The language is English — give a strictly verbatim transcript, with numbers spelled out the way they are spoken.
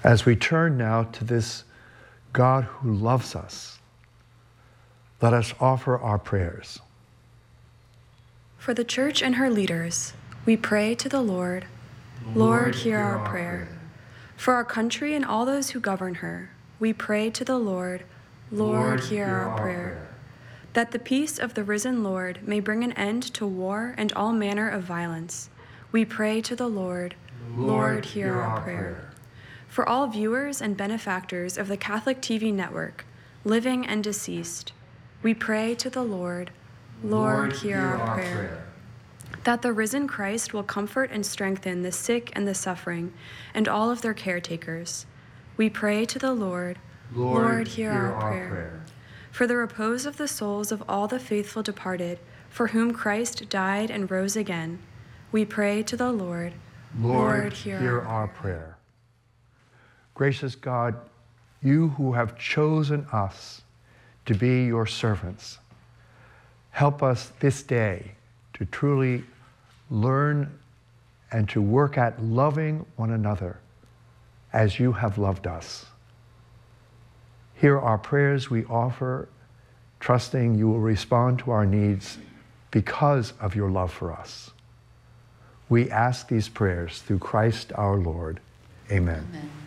As we turn now to this God who loves us, let us offer our prayers. For the Church and her leaders, we pray to the Lord. Lord, Lord hear our prayer. For our country and all those who govern her, we pray to the Lord. Lord, Lord hear, hear our, our prayer. prayer. That the peace of the risen Lord may bring an end to war and all manner of violence, we pray to the Lord. Lord, Lord hear, hear our, our prayer. prayer. For all viewers and benefactors of the Catholic T V network, living and deceased, we pray to the Lord. Lord, Lord hear, hear our, our prayer. prayer. That the risen Christ will comfort and strengthen the sick and the suffering and all of their caretakers, we pray to the Lord. Lord, Lord hear, hear our, our prayer. prayer. For the repose of the souls of all the faithful departed, for whom Christ died and rose again, we pray to the Lord. Lord, Lord hear, hear our, our prayer. prayer. Gracious God, you who have chosen us to be your servants, help us this day to truly learn and to work at loving one another as you have loved us. Hear our prayers we offer, trusting you will respond to our needs because of your love for us. We ask these prayers through Christ our Lord. Amen. Amen.